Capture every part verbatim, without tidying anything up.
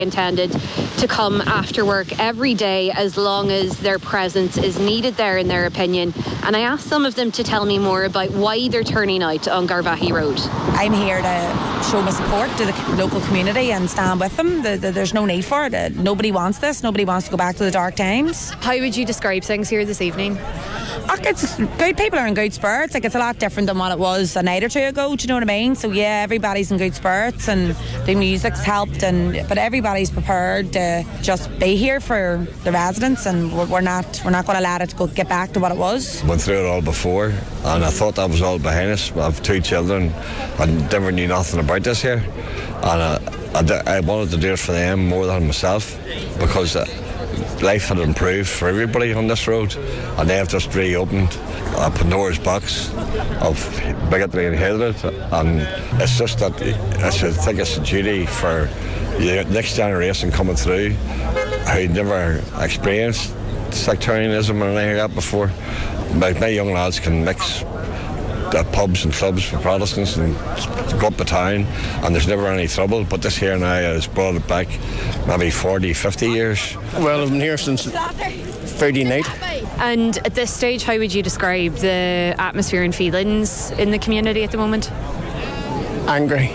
intended to come after work every day as long as their presence is needed there, in their opinion. And I asked some of them to tell me more about why they're turning out on Garvaghey Road. I'm here to show my support to the local community and stand with them. The, the, there's no need for it. Uh, nobody wants this. Nobody wants to go back to the dark times. How would you describe things here this evening? Oh, it's good. People are in good spirits. Like, it's a lot different than what it was a night or two ago. Do you know what I mean? So yeah, everybody's in good spirits and the music's helped, and but everybody's prepared to just be here for the residents, and we're, we're not we're not going to let it go get back to what it was. Went through it all before, and I thought that was all behind us. I have two children and never knew nothing about this here, and I, I, I wanted to do it for them more than myself, because uh, life had improved for everybody on this road, and they have just reopened a Pandora's box of bigotry and hatred, and it's just that I should think it's a duty for the next generation coming through who never experienced sectarianism or anything like that before. My, my young lads can mix the pubs and clubs for Protestants and go up the town, and there's never any trouble, but this here now has brought it back maybe forty, fifty years. Well, I've been here since Friday night. And at this stage, how would you describe the atmosphere and feelings in the community at the moment? Angry.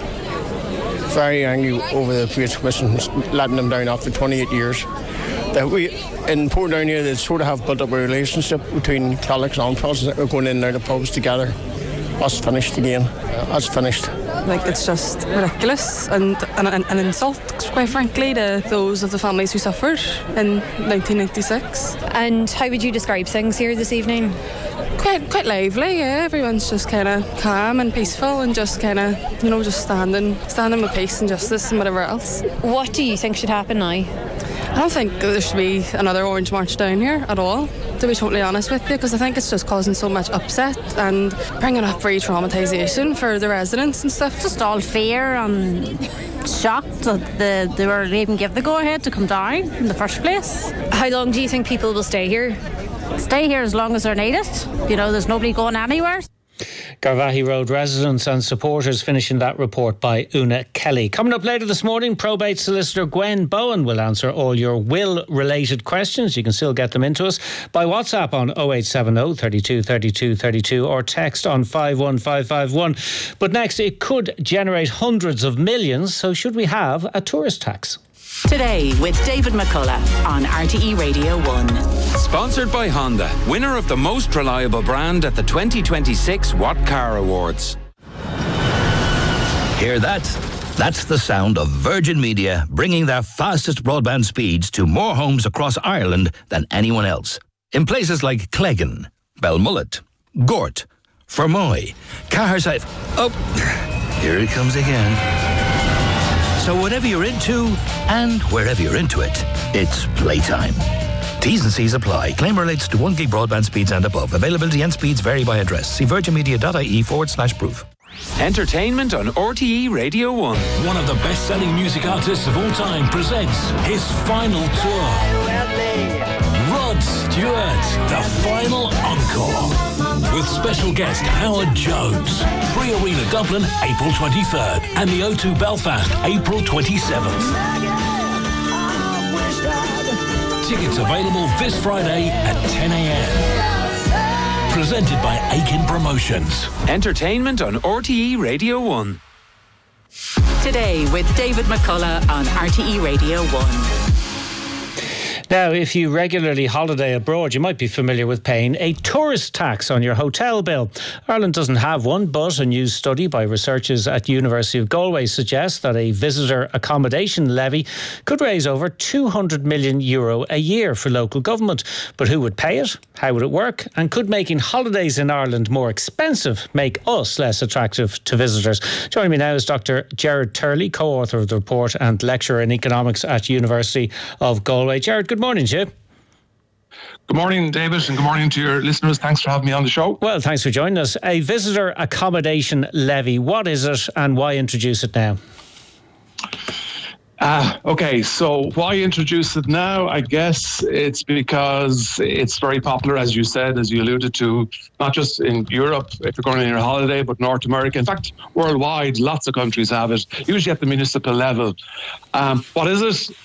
Very angry over the Police Commission letting them down after twenty-eight years. That we in Portdown here, they sort of have built up a relationship between Catholics and Protestants. We're going in there to pubs together. That's finished again. That's finished. Like, it's just ridiculous and an, an, an insult, quite frankly, to those of the families who suffered in nineteen ninety-six. And how would you describe things here this evening? Quite quite lively, yeah. Everyone's just kind of calm and peaceful and just kind of, you know, just standing, standing with peace and justice and whatever else. What do you think should happen now? I don't think there should be another Orange March down here at all, to be totally honest with you, because I think it's just causing so much upset and bringing up re-traumatisation for the residents and stuff. Just all fear and shocked that the, they were even give the go-ahead to come down in the first place. How long do you think people will stay here? Stay here as long as they're needed. You know, there's nobody going anywhere. Garvaghey Road residents and supporters finishing that report by Una Kelly. Coming up later this morning, probate solicitor Gwen Bowen will answer all your will-related questions. You can still get them into us by WhatsApp on oh eight seven oh, thirty-two, thirty-two, thirty-two or text on five one five five one. But next, it could generate hundreds of millions, so should we have a tourist tax? Today with David McCullough on R T E Radio one. Sponsored by Honda, winner of the most reliable brand at the twenty twenty-six What Car Awards. Hear that? That's the sound of Virgin Media bringing their fastest broadband speeds to more homes across Ireland than anyone else. In places like Cleggan, Belmullet, Gort, Fermoy, Caherside. Oh, here it comes again. So whatever you're into, and wherever you're into it, it's playtime. T's and C's apply. Claim relates to one gig broadband speeds and above. Availability and speeds vary by address. See virginmedia.ie forward slash proof. Entertainment on R T E Radio one. One of the best-selling music artists of all time presents his final tour. Rod Stewart, the final encore. With special guest Howard Jones. Free Arena Dublin, April twenty-third. And the O two Belfast, April twenty-seventh. Tickets available this Friday at ten a.m. Presented by Aiken Promotions. Entertainment on R T E Radio one. Today with David McCullough on R T E Radio one. Now, if you regularly holiday abroad, you might be familiar with paying a tourist tax on your hotel bill. Ireland doesn't have one, but a new study by researchers at University of Galway suggests that a visitor accommodation levy could raise over two hundred million euro a year for local government. But who would pay it? How would it work? And could making holidays in Ireland more expensive make us less attractive to visitors? Joining me now is Doctor Gerard Turley, co-author of the report and lecturer in economics at University of Galway. Gerard, good morning to you. Good morning, David, and good morning to your listeners. Thanks for having me on the show. Well, thanks for joining us. A visitor accommodation levy, what is it and why introduce it now? Ah, okay. So why introduce it now? I guess it's because it's very popular, as you said, as you alluded to, not just in Europe, if you're going on your holiday, but North America. In fact, worldwide, lots of countries have it, usually at the municipal level. Um, what is it?